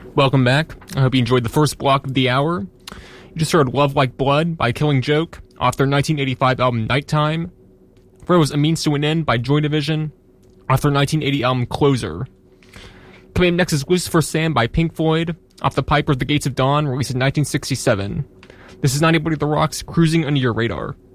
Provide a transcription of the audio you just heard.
Welcome back. I hope you enjoyed the first block of the hour. You just heard Love Like Blood by Killing Joke off their 1985 album Nighttime. Froze A Means to an End by Joy Division off their 1980 album Closer. Coming up next is Lucifer Sam by Pink Floyd off the Piper of the Gates of Dawn, released in 1967. This is 90 The Rock's Cruising Under Your Radar.